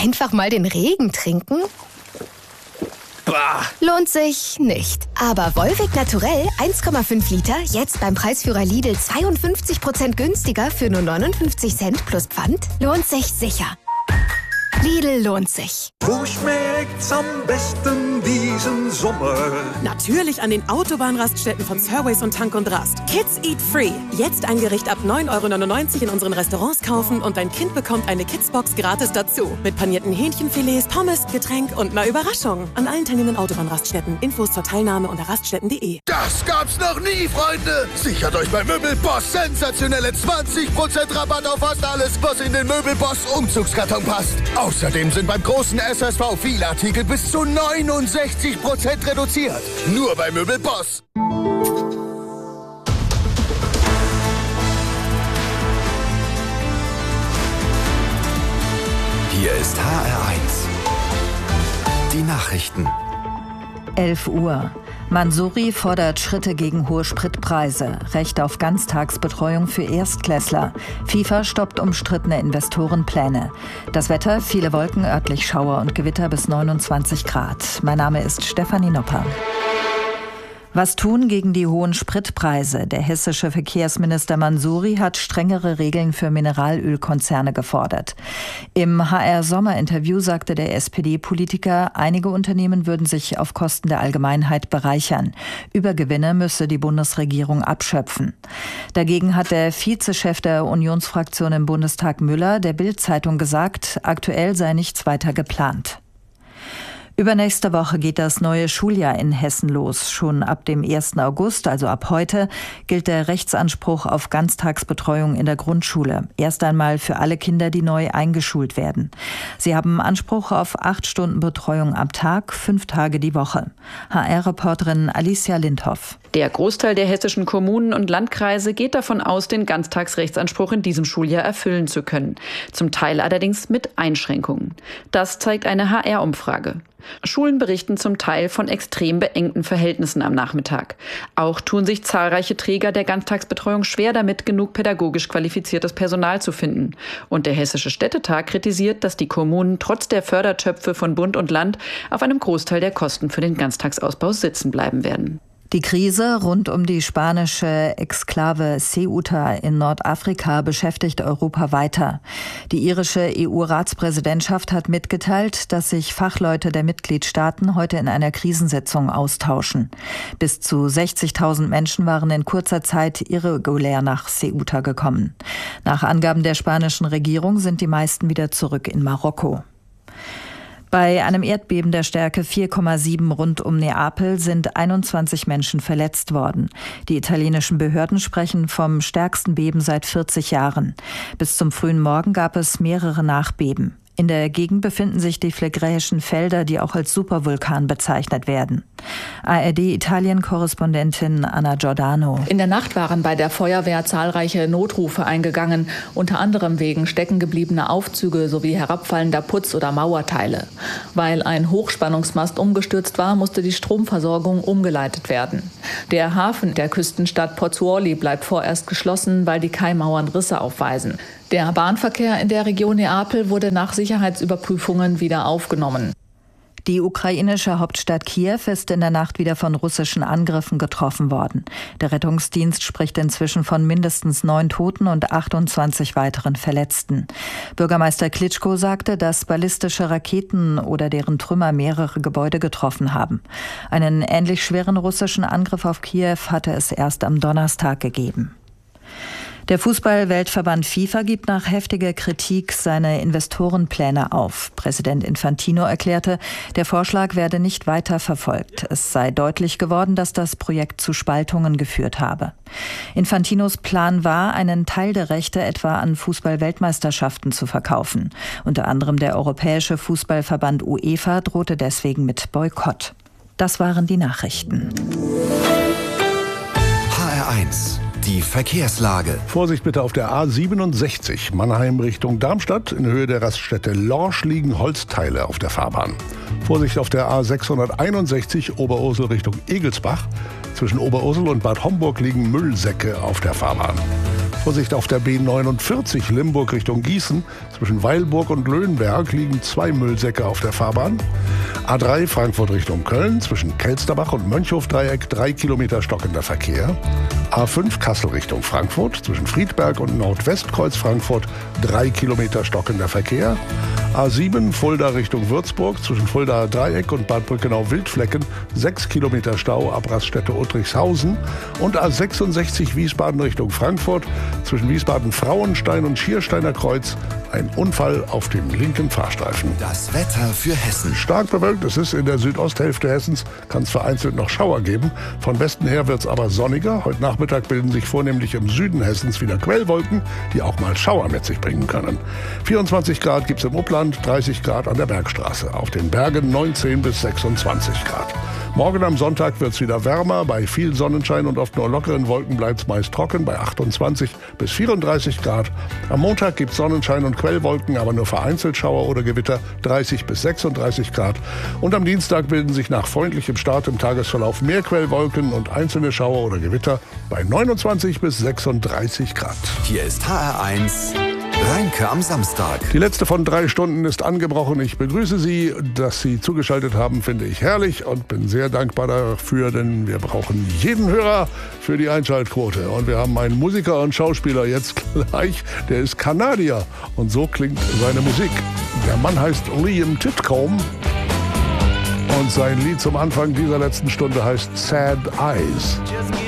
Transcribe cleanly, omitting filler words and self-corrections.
Einfach mal den Regen trinken? Bah. Lohnt sich nicht. Aber Volvic Naturell 1,5 Liter, jetzt beim Preisführer Lidl 52% günstiger für nur 59 Cent plus Pfand, lohnt sich sicher. Lidl lohnt sich. Wo schmeckt's am besten diesen Sommer? Natürlich an den Autobahnraststätten von Surways und Tank und Rast. Kids Eat Free. Jetzt ein Gericht ab 9,99 € in unseren Restaurants kaufen und dein Kind bekommt eine Kidsbox gratis dazu. Mit panierten Hähnchenfilets, Pommes, Getränk und einer Überraschung. An allen teilnehmenden Autobahnraststätten. Infos zur Teilnahme unter raststätten.de. Das gab's noch nie, Freunde! Sichert euch bei Möbelboss sensationelle 20% Rabatt auf fast alles, was in den Möbelboss Umzugskarton passt. Außerdem sind beim großen SSV viele Artikel bis zu 69% reduziert. Nur bei Möbelboss. Hier ist HR1. Die Nachrichten. 11 Uhr. Mansouri fordert Schritte gegen hohe Spritpreise. Recht auf Ganztagsbetreuung für Erstklässler. FIFA stoppt umstrittene Investorenpläne. Das Wetter, viele Wolken, örtlich Schauer und Gewitter bis 29 Grad. Mein Name ist Stefanie Nopper. Was tun gegen die hohen Spritpreise? Der hessische Verkehrsminister Mansouri hat strengere Regeln für Mineralölkonzerne gefordert. Im HR-Sommer-Interview sagte der SPD-Politiker, einige Unternehmen würden sich auf Kosten der Allgemeinheit bereichern. Übergewinne müsse die Bundesregierung abschöpfen. Dagegen hat der Vizechef der Unionsfraktion im Bundestag Müller der Bild-Zeitung gesagt, aktuell sei nichts weiter geplant. Übernächste Woche geht das neue Schuljahr in Hessen los. Schon ab dem 1. August, also ab heute, gilt der Rechtsanspruch auf Ganztagsbetreuung in der Grundschule. Erst einmal für alle Kinder, die neu eingeschult werden. Sie haben Anspruch auf 8 Stunden Betreuung am Tag, 5 Tage die Woche. HR-Reporterin Alicia Lindhoff. Der Großteil der hessischen Kommunen und Landkreise geht davon aus, den Ganztagsrechtsanspruch in diesem Schuljahr erfüllen zu können. Zum Teil allerdings mit Einschränkungen. Das zeigt eine HR-Umfrage. Schulen berichten zum Teil von extrem beengten Verhältnissen am Nachmittag. Auch tun sich zahlreiche Träger der Ganztagsbetreuung schwer damit, genug pädagogisch qualifiziertes Personal zu finden. Und der Hessische Städtetag kritisiert, dass die Kommunen trotz der Fördertöpfe von Bund und Land auf einem Großteil der Kosten für den Ganztagsausbau sitzen bleiben werden. Die Krise rund um die spanische Exklave Ceuta in Nordafrika beschäftigt Europa weiter. Die irische EU-Ratspräsidentschaft hat mitgeteilt, dass sich Fachleute der Mitgliedstaaten heute in einer Krisensitzung austauschen. Bis zu 60.000 Menschen waren in kurzer Zeit irregulär nach Ceuta gekommen. Nach Angaben der spanischen Regierung sind die meisten wieder zurück in Marokko. Bei einem Erdbeben der Stärke 4,7 rund um Neapel sind 21 Menschen verletzt worden. Die italienischen Behörden sprechen vom stärksten Beben seit 40 Jahren. Bis zum frühen Morgen gab es mehrere Nachbeben. In der Gegend befinden sich die phlegräischen Felder, die auch als Supervulkan bezeichnet werden. ARD-Italien-Korrespondentin Anna Giordano. In der Nacht waren bei der Feuerwehr zahlreiche Notrufe eingegangen, unter anderem wegen steckengebliebener Aufzüge sowie herabfallender Putz- oder Mauerteile. Weil ein Hochspannungsmast umgestürzt war, musste die Stromversorgung umgeleitet werden. Der Hafen der Küstenstadt Pozzuoli bleibt vorerst geschlossen, weil die Kaimauern Risse aufweisen. Der Bahnverkehr in der Region Neapel wurde nach Sicherheitsüberprüfungen wieder aufgenommen. Die ukrainische Hauptstadt Kiew ist in der Nacht wieder von russischen Angriffen getroffen worden. Der Rettungsdienst spricht inzwischen von mindestens 9 Toten und 28 weiteren Verletzten. Bürgermeister Klitschko sagte, dass ballistische Raketen oder deren Trümmer mehrere Gebäude getroffen haben. Einen ähnlich schweren russischen Angriff auf Kiew hatte es erst am Donnerstag gegeben. Der Fußball-Weltverband FIFA gibt nach heftiger Kritik seine Investorenpläne auf. Präsident Infantino erklärte, der Vorschlag werde nicht weiter verfolgt. Es sei deutlich geworden, dass das Projekt zu Spaltungen geführt habe. Infantinos Plan war, einen Teil der Rechte etwa an Fußball-Weltmeisterschaften zu verkaufen. Unter anderem der Europäische Fußballverband UEFA drohte deswegen mit Boykott. Das waren die Nachrichten. HR1. Die Verkehrslage. Vorsicht bitte auf der A67 Mannheim Richtung Darmstadt. In Höhe der Raststätte Lorsch liegen Holzteile auf der Fahrbahn. Vorsicht auf der A661 Oberursel Richtung Egelsbach. Zwischen Oberursel und Bad Homburg liegen Müllsäcke auf der Fahrbahn. Vorsicht auf der B49 Limburg Richtung Gießen. Zwischen Weilburg und Löhnberg liegen 2 Müllsäcke auf der Fahrbahn. A3 Frankfurt Richtung Köln. Zwischen Kelsterbach und Mönchhofdreieck 3 Kilometer stockender Verkehr. A5 Kassel Richtung Frankfurt. Zwischen Friedberg und Nordwestkreuz Frankfurt 3 Kilometer stockender Verkehr. A7 Fulda Richtung Würzburg. Zwischen Fuldaer Dreieck und Bad Brückenau-Wildflecken 6 Kilometer Stau ab Raststätte Uttrichshausen. Und A66 Wiesbaden Richtung Frankfurt. Zwischen Wiesbaden-Frauenstein und Schiersteiner Kreuz ein Unfall auf dem linken Fahrstreifen. Das Wetter für Hessen. Stark bewölkt es ist in der Südosthälfte Hessens, kann es vereinzelt noch Schauer geben. Von Westen her wird es aber sonniger. Heute Nachmittag bilden sich vornehmlich im Süden Hessens wieder Quellwolken, die auch mal Schauer mit sich bringen können. 24 Grad gibt es im Upland, 30 Grad an der Bergstraße. Auf den Bergen 19 bis 26 Grad. Morgen am Sonntag wird es wieder wärmer. Bei viel Sonnenschein und oft nur lockeren Wolken bleibt es meist trocken bei 28 bis 34 Grad. Am Montag gibt es Sonnenschein und Quellwolken, aber nur vereinzelt Schauer oder Gewitter 30 bis 36 Grad. Und am Dienstag bilden sich nach freundlichem Start im Tagesverlauf mehr Quellwolken und einzelne Schauer oder Gewitter bei 29 bis 36 Grad. Hier ist HR1 Rheinke am Samstag. Die letzte von 3 Stunden ist angebrochen. Ich begrüße Sie. Dass Sie zugeschaltet haben, finde ich herrlich und bin sehr dankbar dafür, denn wir brauchen jeden Hörer für die Einschaltquote. Und wir haben einen Musiker und Schauspieler jetzt gleich, der ist Kanadier und so klingt seine Musik. Der Mann heißt Liam Titcomb und sein Lied zum Anfang dieser letzten Stunde heißt Sad Eyes.